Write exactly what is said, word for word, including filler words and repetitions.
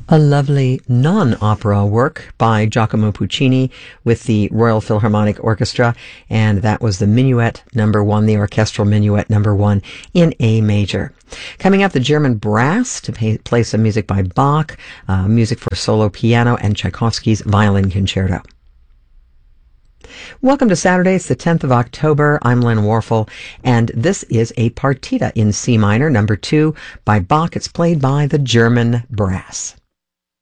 A lovely non-opera work by Giacomo Puccini with the Royal Philharmonic Orchestra, and that was the Minuet number one, the orchestral Minuet number one in A major. Coming up, the German Brass to pay, play some music by Bach, uh, music for solo piano, and Tchaikovsky's Violin Concerto. Welcome to Saturday. It's the tenth of October. I'm Lynn Warfel, and this is a partita in C minor, number two, by Bach. It's played by the German Brass.